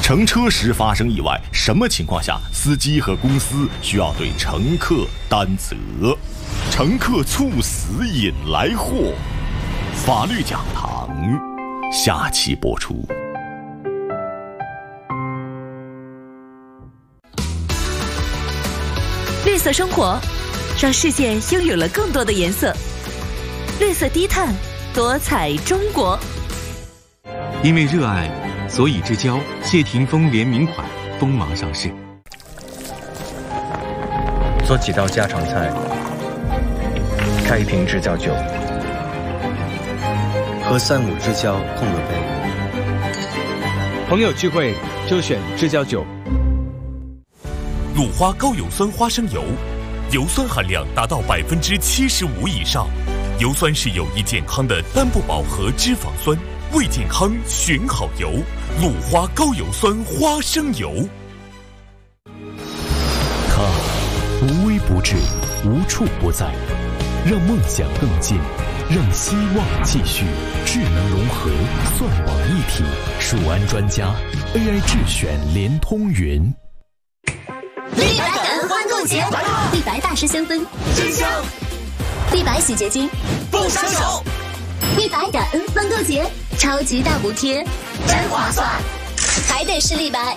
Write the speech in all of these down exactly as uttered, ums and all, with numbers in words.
乘车时发生意外，什么情况下司机和公司需要对乘客担责？乘客猝死引来祸。法律讲堂下期播出。 绿色生活，让世界拥有了更多的颜色。绿色低碳，多彩中国。 因为热爱，所以之交谢霆锋联名款锋芒上市。 做几道家常菜，开一瓶知交酒，和三五知交碰个杯。 朋友聚会就选知交酒。 鲁花高油酸花生油，油酸含量达到百分之七十五以上，油酸是有益健康的单不饱和脂肪酸，为健康选好油。鲁花高油酸花生油。 它无微不至，无处不在，让梦想更近，让希望继续。智能融合，算网一体，数安专家 A I 智选联通云。 立白感恩欢购节，立白大师香氛真香，立白洗洁精不伤手，立白感恩欢购节超级大补贴，真划算，还得是立白。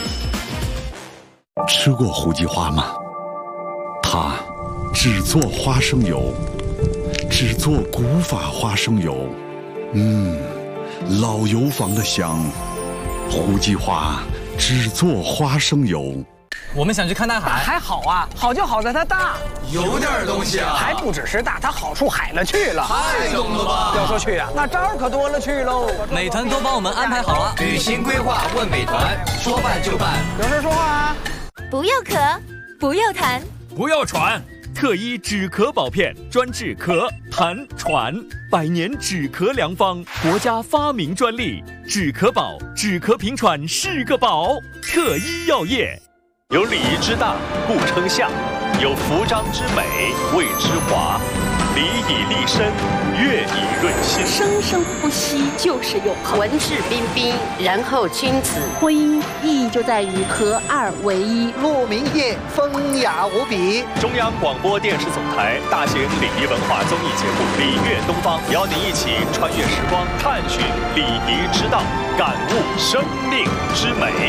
吃过胡记花吗？它只做花生油，只做古法花生油，嗯，老油坊的香。胡记花只做花生油。 我们想去看大海， 还好啊，好就好在它大， 有点东西啊， 还不只是大，它好处海了去了， 太懂了吧？ 要说去啊，那招可多了去喽。 美团都帮我们安排好了，旅行规划问美团，说办就办。 有事说话啊！ 不要咳，不要痰， 不要喘。特医止咳宝片专治咳、痰、喘，百年止咳良方，国家发明专利。止咳宝，止咳平喘是个宝。特医药业。 有礼仪之大，故称相；有服章之美，谓之华。礼以立身，乐以润心。 生生不息就是永恒。 文质彬彬，然后君子。 婚姻意义就在于合二为一。 鹿鸣夜，风雅无比。 中央广播电视总台大型礼仪文化综艺节目《礼乐东方》，邀您一起穿越时光，探寻礼仪之道，感悟生命之美。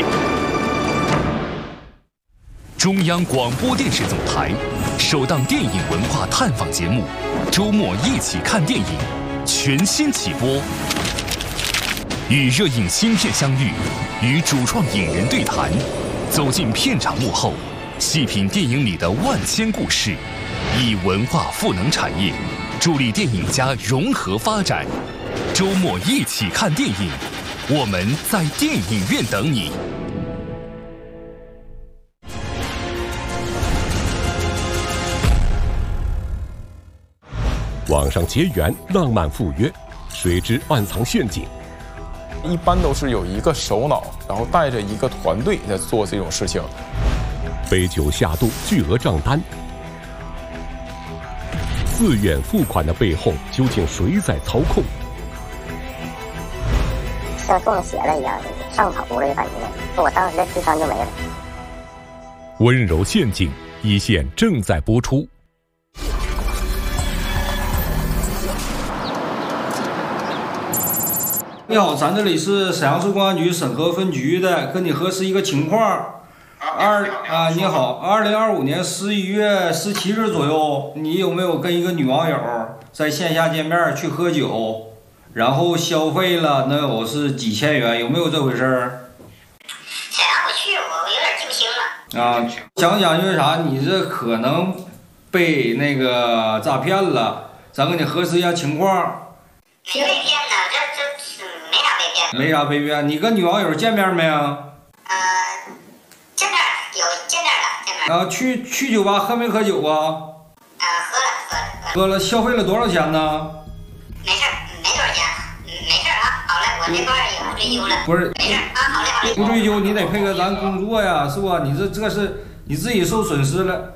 中央广播电视总台首档电影文化探访节目《周末一起看电影》全新起播，与热映新片相遇，与主创影人对谈，走进片场幕后，细品电影里的万千故事，以文化赋能产业，助力电影家融合发展。周末一起看电影，我们在电影院等你。 网上结缘，浪漫赴约，谁知暗藏陷阱。 一般都是有一个首脑，然后带着一个团队在做这种事情。 杯酒下肚，巨额账单，自愿付款的背后究竟谁在操控？ 像中邪了一样，上头了感觉，我当时的智商就没了。 温柔陷阱，一线正在播出。 你好，咱这里是沈阳市公安局审核分局的，跟你核实一个情况。二啊，你好，二零二五年十一月十七日左右，你有没有跟一个女网友在线下见面去喝酒，然后消费了能有是几千元，有没有这回事儿？ 沈阳我去，我有点记不清了。 啊，想想因为啥？你这可能被那个诈骗了，咱跟你核实一下情况。 没被骗呢，这这没啥被骗。 没啥被骗，你跟女网友见面没啊？ 呃，见面有见面了，见面。 啊，去去酒吧喝没喝酒啊？ 啊，喝了喝了喝了，消费了多少钱呢？ 没事，没多少钱，没事啊。好嘞，我这块也不追究了。 不是， 没事啊，好嘞好嘞。 不追究，你得配合咱工作呀，是不？你这这是你自己受损失了。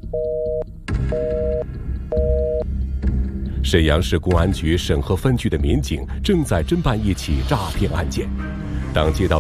沈阳市公安局审核分局的民警正在侦办一起诈骗案件。当接到